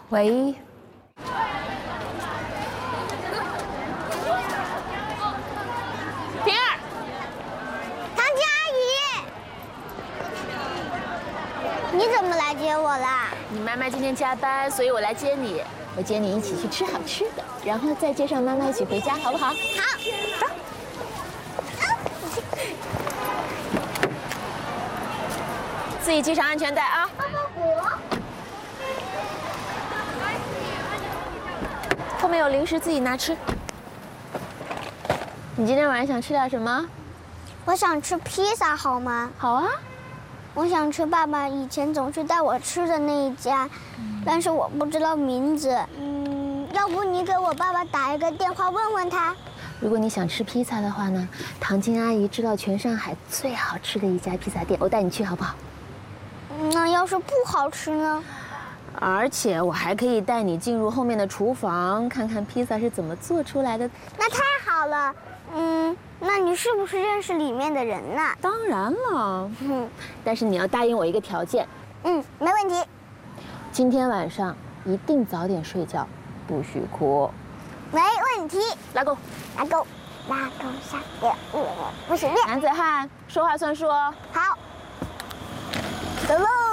喂。 平儿， 唐静阿姨，你怎么来接我啦？ 你妈妈今天加班，所以我来接你。我接你一起去吃好吃的，然后再接上妈妈一起回家，好不好？ 好。 自己系上安全带啊！后面有零食，自己拿吃。你今天晚上想吃点什么？ 我想吃披萨，好吗？ 好啊。 我想吃爸爸以前总是带我吃的那一家，但是我不知道名字。要不你给我爸爸打一个电话问问他？ 如果你想吃披萨的话呢，唐静阿姨知道全上海最好吃的一家披萨店，我带你去好不好？ 那要是不好吃呢？ 而且我还可以带你进入后面的厨房，看看披萨是怎么做出来的。 那太好了。那你是不是认识里面的人呢？ 当然了。但是你要答应我一个条件。 没问题。 今天晚上一定早点睡觉，不许哭。 没问题。 拉钩， 拉钩，拉钩上656，不是6。 男子汉，说话算数哦。 好。走喽。